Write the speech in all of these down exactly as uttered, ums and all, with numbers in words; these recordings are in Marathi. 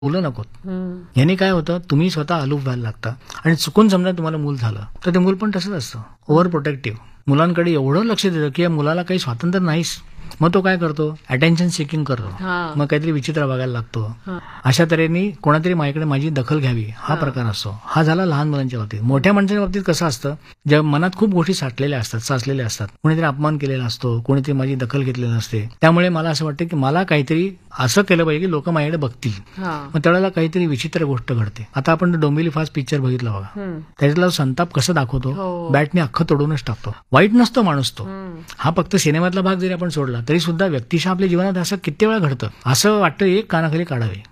मुलं नकोत. याने काय होतं, तुम्ही स्वतः अलूफ व्हायला लागता आणि चुकून समजा तुम्हाला मूल झालं तर ते मूल पण तसंच असतं, ओव्हर प्रोटेक्टिव्ह. मुलांकडे एवढं लक्ष देतं की या मुलाला काही स्वातंत्र्य नाहीच. मग तो काय करतो, अटेन्शन सिकिंग करतो, मग काहीतरी विचित्र बघायला लागतो. अशा तऱ्हेने कोणातरी माझ्याकडे माझी दखल घ्यावी हा प्रकार असतो. हा झाला लहान मुलांच्या बाबतीत. मोठ्या माणसांच्या बाबतीत कसं असतं, ज्या मनात खूप गोष्टी साठलेल्या असतात, साचलेल्या असतात. कोणीतरी अपमान केलेला असतो, कोणीतरी माझी दखल घेतलेली असते. त्यामुळे मला असं वाटतं की मला काहीतरी असं केलं पाहिजे की लोक माझ्याकडे बघतील. मग त्यावेळेला काहीतरी विचित्र गोष्ट घडते. आता आपण डोंबिवली फास्ट पिक्चर बघितला बघा, त्याच्यातला संताप कसं दाखवतो, बॅटने अख्खं तोडूनच टाकतो. वाईट नसतो माणूस तो. हा फक्त सिनेमातला भाग जरी आपण सोडला तरी सुद्धा व्यक्तिशः आपल्या जीवनात असं किती वेळा घडतं. असं वाटतं एक कानाखाली काढावे.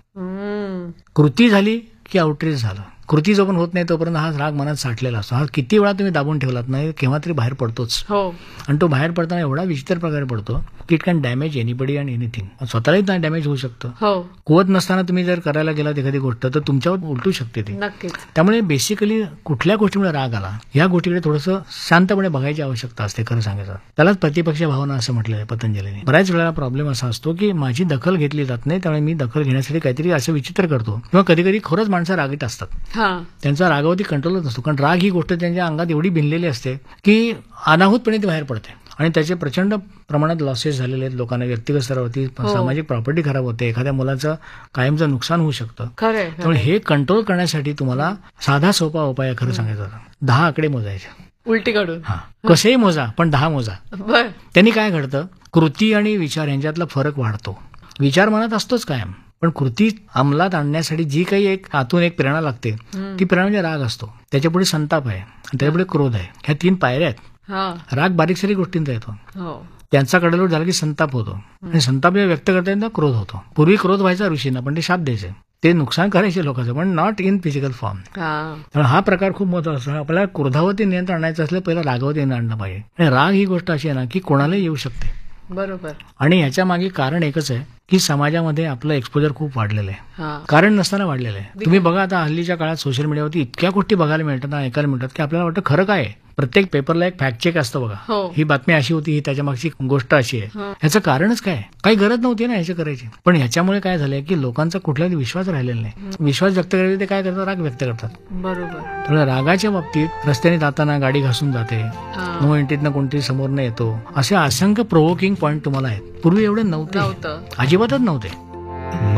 कृती झाली की आउटरीच झालं. कृती जो पण होत नाही तोपर्यंत हा राग मनात साठलेला असतो. हा किती वेळा तुम्ही दाबून ठेवलात नाही केव्हा तरी बाहेर पडतोच. आणि तो बाहेर पडताना एवढा विचित्र प्रकारे पडतो की it can damage anybody and anything. स्वतःलाही नाही डॅमेज होऊ शकतं. कुवत नसताना तुम्ही जर करायला गेलात एखादी गोष्ट तर तुमच्यावर उलटू शकते ती. त्यामुळे बेसिकली कुठल्या गोष्टीमुळे राग आला या गोष्टीकडे थोडंसं शांतपणे बघायची आवश्यकता असते. खरं सांगायचं त्यालाच प्रतिपक्ष भावना असं म्हटलेलं आहे पतंजलीने. बऱ्याच वेळेला प्रॉब्लेम असा असतो की माझी दखल घेतली जात नाही, त्यामुळे मी दखल घेण्यासाठी काहीतरी असं विचित्र करतो. किंवा कधी कधी खरंच माणसं रागीट असतात, त्यांचा रागावरती कंट्रोलच नसतो. कारण राग ही गोष्ट त्यांच्या अंगात एवढी भिनलेली असते की अनाहूतपणे ती बाहेर पडते आणि त्याचे प्रचंड प्रमाणात लॉसेस झालेले आहेत लोकांना. व्यक्तिगत स्तरावरती सामाजिक प्रॉपर्टी खराब होते, एखाद्या मुलाचं कायमचं नुकसान होऊ शकतं. त्यामुळे हे कंट्रोल करण्यासाठी तुम्हाला साधा सोपा उपाय आहे. खरं सांगायचं दहा आकडे मोजायचे उलटी काढून. हा कसेही मोजा पण दहा मोजा. त्यांनी काय घडतं, कृती आणि विचार यांच्यातला फरक वाढतो. विचार मनात असतोच कायम, पण कृती अंमलात आणण्यासाठी जी काही एक आतून एक प्रेरणा लागते ती प्रेरणा म्हणजे राग असतो. त्याच्यापुढे संताप आहे आणि त्याच्यापुढे क्रोध आहे. ह्या तीन पायऱ्या आहेत. राग बारीक सारी गोष्टींचा येतो, त्यांचा कडलोट झाला की संताप होतो आणि संताप व्यक्त करता येईल क्रोध होतो. पूर्वी क्रोध व्हायचा ऋषींना पण ते शाप द्यायचे, ते नुकसान करायचे लोकांचं, पण नॉट इन फिजिकल फॉर्म. त्यामुळे हा प्रकार खूप महत्वाचा असतो. आपल्याला क्रोधावरती नियंत्रण आणायचं असलं पहिला रागावरती नियंत्रण आणलं पाहिजे. आणि राग ही गोष्ट अशी आहे ना की कोणालाही येऊ शकते. बरोबर. आणि ह्याच्या मागे कारण एकच आहे की समाजामध्ये आपलं एक्सपोजर खूप वाढलेलं आहे, कारण नसताना वाढलेलं आहे. तुम्ही बघा आता हल्लीच्या काळात सोशल मीडियावरती इतक्या गोष्टी बघायला मिळतात, ऐकायला मिळतात की आपल्याला वाटतं खरं काय आहे. प्रत्येक पेपरला एक फॅक्ट चेक असतं बघा, ही बातमी अशी होती, ही त्याच्या मागची गोष्ट अशी आहे. ह्याचं कारणच काय, काही गरज नव्हती ना ह्याची करायची. पण ह्याच्यामुळे काय झालंय की लोकांचा कुठलाही विश्वास राहिलेला नाही. विश्वास व्यक्त करायचे ते काय करतात, राग व्यक्त करतात. बरोबर. त्यामुळे रागाच्या बाबतीत रस्त्याने जाताना गाडी घासून जाते, नो एंट्रीतनं कोणतरी समोर न येतो, असे असंख्य प्रोव्होकिंग पॉईंट तुम्हाला आहेत. पूर्वी एवढे नव्हते, अजिबातच नव्हते.